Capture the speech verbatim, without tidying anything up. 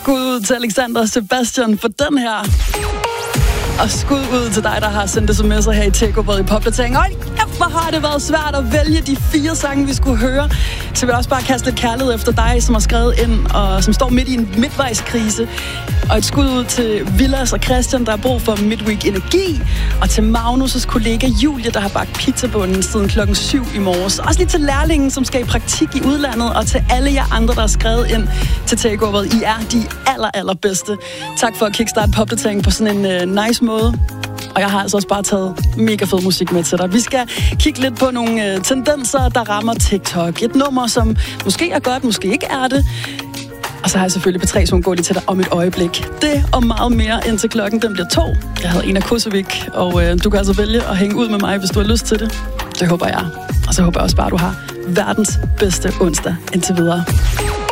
Skud ud til Alexander og Sebastian for den her. Og skud ud til dig, der har sendt sms'er her i Takeover i popdateringen. Hold kæft, hvor har det været svært at vælge de fire sange, vi skulle høre. Så jeg vil også bare kaste lidt kærlighed efter dig, som har skrevet ind, og som står midt i en midtvejskrise. Og et skud ud til Villas og Christian, der har brug for midweek energi. Og til Magnus' kollega Julie, der har bagt pizzabunden siden klokken syv i morges. Også lige til lærlingen, som skal i praktik i udlandet. Og til alle jer andre, der har skrevet ind til Takeover. I er de aller, allerbedste. Tak for at kickstarte popdateringen på sådan en uh, nice måde. Og jeg har altså også bare taget mega fed musik med til dig. Vi skal kigge lidt på nogle uh, tendenser, der rammer TikTok. Et nummer, som måske er godt, måske ikke er det. Og så har jeg selvfølgelig P tre, som går lige til dig om et øjeblik. Det og meget mere indtil klokken, den bliver to. Jeg havde en af Kosevik, og øh, du kan altså vælge at hænge ud med mig, hvis du har lyst til det. Det håber jeg. Og så håber jeg også bare, at du har verdens bedste onsdag indtil videre.